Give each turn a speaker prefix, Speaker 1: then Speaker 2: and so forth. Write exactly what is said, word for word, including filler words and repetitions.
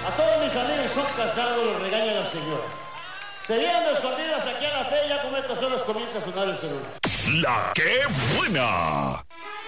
Speaker 1: A todos mis amigos son casados, los regaña la señora. Se vienen de escondidas aquí a la fe y ya como estas horas comienza a sonar el celular.
Speaker 2: La que buena.